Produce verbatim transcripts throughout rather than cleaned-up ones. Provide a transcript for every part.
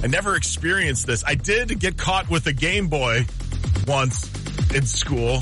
I never experienced this. I did get caught with a Game Boy once in school.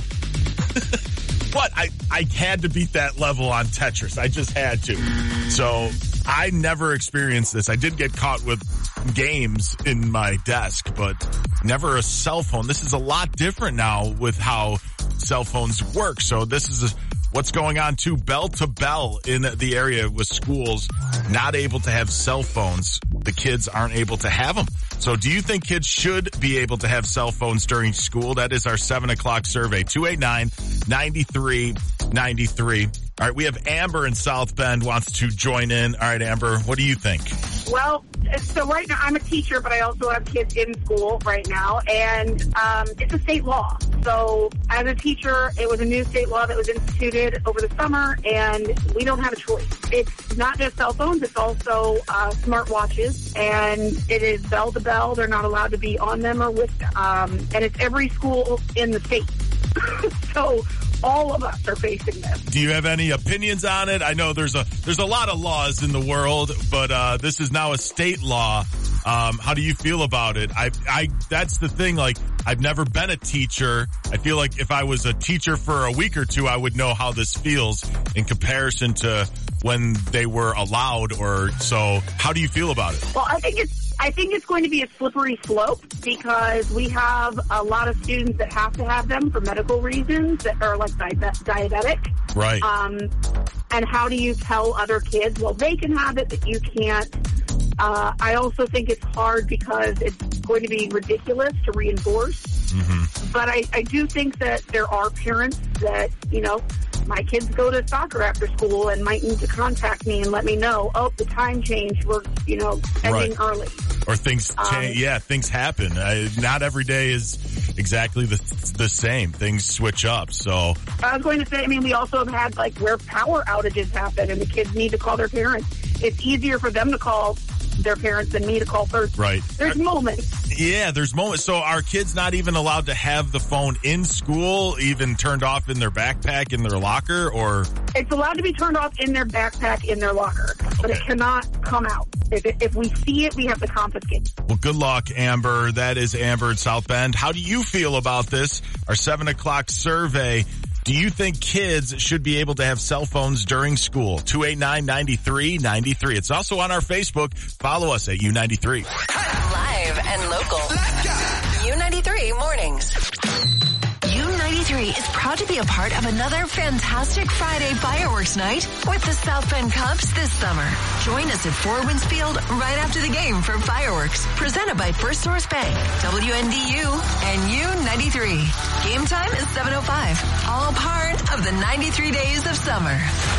But I, I had to beat that level on Tetris. I just had to. So I never experienced this. I did get caught with games in my desk, but never a cell phone. This is a lot different now with how cell phones work. So this is a, what's going on too, bell to bell in the area with schools not able to have cell phones. The kids aren't able to have them. So do you think kids should be able to have cell phones during school? That is our seven o'clock survey. two eight nine, nine three nine three. All right, we have Amber in South Bend wants to join in. All right, Amber, what do you think? Well, so right now I'm a teacher, but I also have kids in school right now, and um, it's a state law. So as a teacher, it was a new state law that was instituted over the summer, and we don't have a choice. It's not just cell phones, it's also uh, smart watches, and it is bell to bell. They're not allowed to be on them or with them. Um, and it's every school in the state. So all of us are facing this. Do you have any opinions on it? I know there's a there's a lot of laws in the world, but uh, this is now a state law. Um, how do you feel about it? I, I, that's the thing. Like, I've never been a teacher. I feel like if I was a teacher for a week or two, I would know how this feels in comparison to when they were allowed. Or so, how do you feel about it? Well, I think it's. I think it's going to be a slippery slope because we have a lot of students that have to have them for medical reasons that are like di- diabetic. Right. Um, and how do you tell other kids, well, they can have it, but you can't? Uh, I also think it's hard because it's going to be ridiculous to reinforce. Mm-hmm. But I, I do think that there are parents that, you know, my kids go to soccer after school and might need to contact me and let me know, oh, the time changed. We're, you know, ending right. early. Or things change. Um, yeah, things happen. Uh, not every day is exactly the the same. Things switch up. So I was going to say, I mean, we also have had like where power outages happen and the kids need to call their parents. It's easier for them to call their parents than me to call first. Right. There's moments. Yeah, there's moments. So are kids not even allowed to have the phone in school, even turned off in their backpack, in their locker, or? It's allowed to be turned off in their backpack, in their locker, but it cannot come out. If, it, if we see it, we have to confiscate. Well, good luck, Amber. That is Amber in South Bend. How do you feel about this? Our seven o'clock survey. Do you think kids should be able to have cell phones during school? two eight nine, nine three nine three. It's also on our Facebook. Follow us at U ninety-three. Live and local. U ninety-three Mornings. U ninety-three is proud to be a part of another fantastic Friday fireworks night with the South Bend Cubs this summer. Join us at Four Winds Field right after the game for fireworks. Presented by First Source Bank, W N D U, and U ninety-three. Game time is seven oh five. All part of the ninety-three days of summer.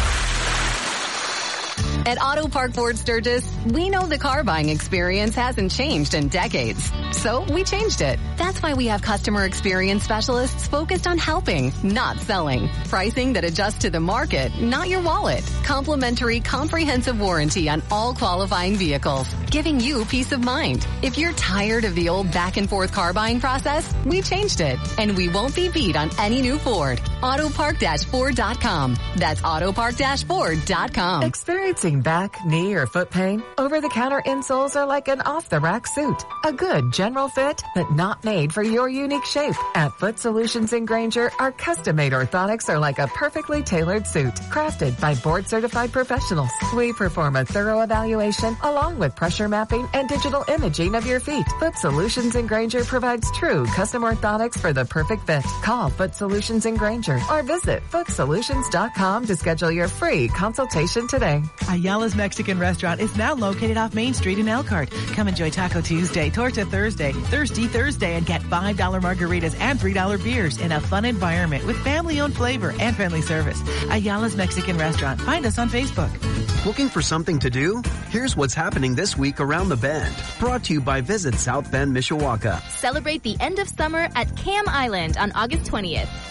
At Auto Park Ford Sturgis, we know the car buying experience hasn't changed in decades. So we changed it. That's why we have customer experience specialists focused on helping, not selling. Pricing that adjusts to the market, not your wallet. Complimentary comprehensive warranty on all qualifying vehicles, giving you peace of mind. If you're tired of the old back and forth car buying process, we changed it. And we won't be beat on any new Ford. Autopark Ford dot com. That's Autopark Ford dot com. Experiencing back, knee, or foot pain? Over-the-counter insoles are like an off-the-rack suit. A good general fit, but not made for your unique shape. At Foot Solutions in Granger, our custom-made orthotics are like a perfectly tailored suit, crafted by board-certified professionals. We perform a thorough evaluation along with pressure mapping and digital imaging of your feet. Foot Solutions in Granger provides true custom orthotics for the perfect fit. Call Foot Solutions in Granger or visit foot solutions dot com to schedule your free consultation today. Ayala's Mexican Restaurant is now located off Main Street in Elkhart. Come enjoy Taco Tuesday, Torta Thursday, Thirsty Thursday, and get five dollar margaritas and three dollar beers in a fun environment with family-owned flavor and friendly service. Ayala's Mexican Restaurant. Find us on Facebook. Looking for something to do? Here's what's happening this week around the Bend. Brought to you by Visit South Bend, Mishawaka. Celebrate the end of summer at Cam Island on August twentieth.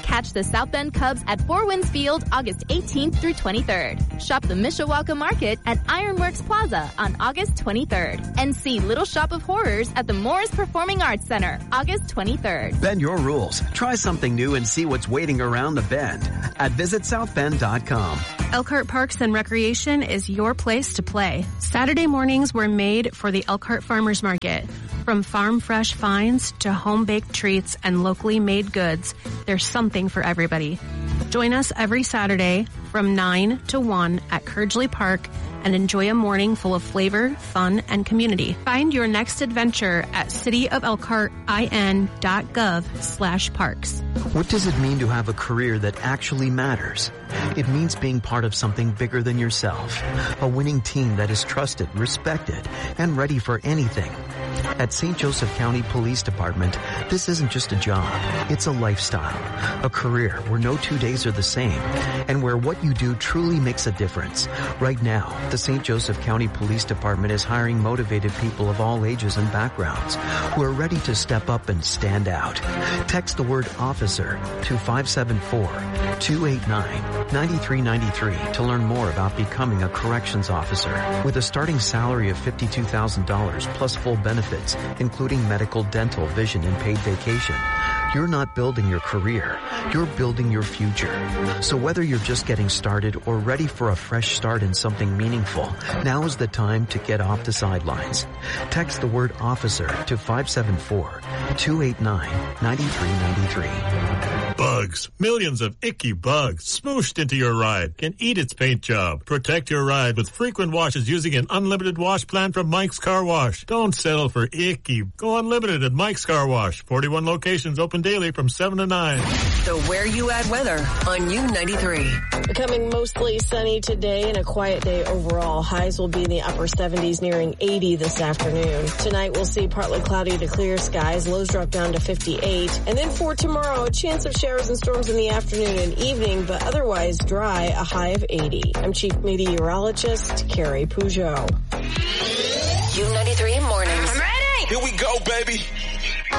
Catch the South Bend Cubs at Four Winds Field August eighteenth through twenty-third. Shop the Mishawaka Market at Ironworks Plaza on August twenty-third. And see Little Shop of Horrors at the Morris Performing Arts Center August twenty-third. Bend your rules. Try something new and see what's waiting around the bend at visit south bend dot com. Elkhart Parks and Recreation is your place to play. Saturday mornings were made for the Elkhart Farmers Market. From farm fresh finds to home-baked treats and locally made goods, there's something for everybody. Join us every Saturday from nine to one at Curgeley Park and enjoy a morning full of flavor, fun, and community. Find your next adventure at city of elkhart I N dot gov slash parks. What does it mean to have a career that actually matters? It means being part of something bigger than yourself. A winning team that is trusted, respected, and ready for anything. At Saint Joseph County Police Department, this isn't just a job. It's a lifestyle. A career where no two days are the same and where what you do truly makes a difference. Right now, the Saint Joseph County Police Department is hiring motivated people of all ages and backgrounds who are ready to step up and stand out. Text the word officer to five seven four, two eight nine, nine three nine three to learn more about becoming a corrections officer. With a starting salary of fifty-two thousand dollars plus full benefits, including medical, dental, vision, and paid vacation, you're not building your career, you're building your future. So whether you're just getting started or ready for a fresh start in something meaningful, now is the time to get off the sidelines. Text the word officer to five seven four, two eight nine, nine three nine three. Bugs. Millions of icky bugs smooshed into your ride can eat its paint job. Protect your ride with frequent washes using an unlimited wash plan from Mike's Car Wash. Don't settle for icky. Go unlimited at Mike's Car Wash. forty-one locations open daily from seven to nine. The Where You At weather on U ninety-three. Becoming mostly sunny today and a quiet day overall. Highs will be in the upper seventies, nearing eighty this afternoon. Tonight we'll see partly cloudy to clear skies. Lows drop down to fifty-eight. And then for tomorrow, a chance of showers and storms in the afternoon and evening, but otherwise dry, a high of eighty. I'm Chief Meteorologist Carrie Peugeot. U ninety-three mornings. I'm ready! Here we go, baby!